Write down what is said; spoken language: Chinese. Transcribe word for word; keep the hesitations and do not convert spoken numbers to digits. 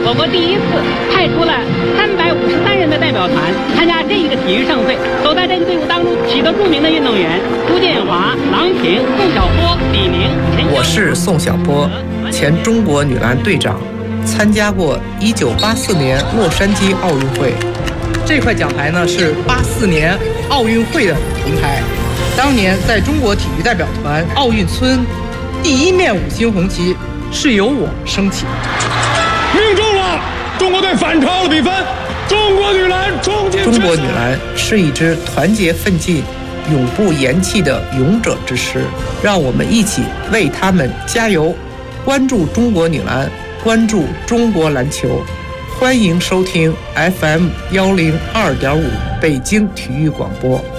我国第一次派出了三百五十三人的代表团参加这一个体育盛会。走在这个队伍当中许多著名的运动员，朱建华、郎平、宋晓波、李宁、陈。 我是宋晓波，前中国女篮队长，参加过一九八四年洛杉矶奥运会。这块奖牌呢是八四年奥运会的银牌，当年在中国体育代表团奥运村，第一面五星红旗是由我升起的。 命中了，中国队反超了比分，中国女篮冲进。 中国女篮是一支团结奋进、永不言弃的勇者之师，让我们一起为他们加油！关注中国女篮，关注中国篮球。欢迎收听 F M 幺零二点五北京体育广播。